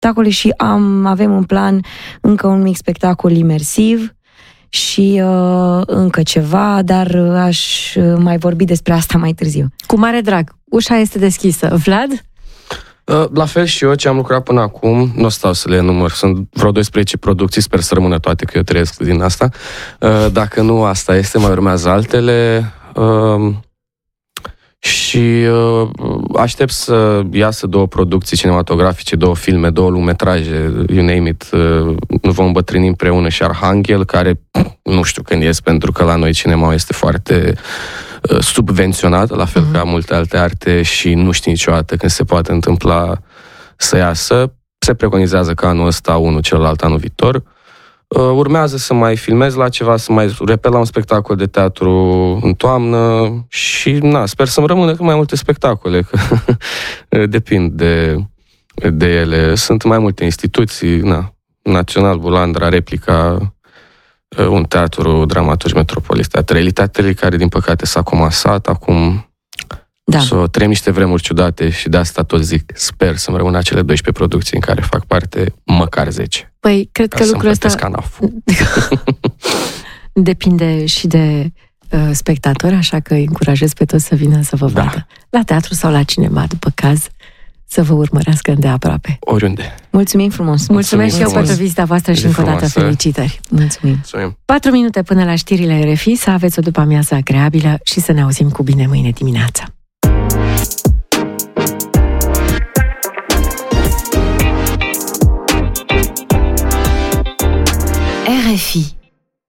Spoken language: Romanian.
spectacole și avem în plan încă un mic spectacol imersiv și încă ceva, dar aș mai vorbi despre asta mai târziu. Cu mare drag. Ușa este deschisă. Vlad? La fel și eu, ce am lucrat până acum, nu stau să le enumăr, sunt vreo 12 producții, sper să rămână toate, că eu trăiesc din asta. Dacă nu asta este, mai urmează altele și aștept să iasă 2 producții cinematografice, 2 filme, 2 lungmetraje, you name it. Vom îmbătrâni împreună și Arhanghel, care nu știu când ies, pentru că la noi cinema este foarte subvenționat, la fel ca multe alte arte, și nu știi niciodată când se poate întâmpla să iasă. Se preconizează că anul ăsta, unul, celălalt anul viitor. Urmează să mai filmez la ceva, să mai repet la un spectacol de teatru în toamnă și sper să-mi rămână cât mai multe spectacole, că depind de ele. Sunt mai multe instituții, Național, Bulandra, Replica, un teatru dramaturg Metropolis, Teatrele, care din păcate s-a comasat acum. Să trăim niște vremuri ciudate și de asta tot zic, sper să-mi rămână acele 12 producții în care fac parte, măcar 10. Păi, cred că lucrul ăsta depinde și de spectatori, așa că îi încurajez pe toți să vină să vă vadă. La teatru sau la cinema, după caz, să vă urmărească îndeaproape. Oriunde. Mulțumim frumos! Mulțumesc și eu pentru vizita voastră și încă o dată felicitări! Mulțumim! 4 minute până la știrile RFI, să aveți o după-amiază agreabilă și să ne auzim cu bine mâine dimineață. RFI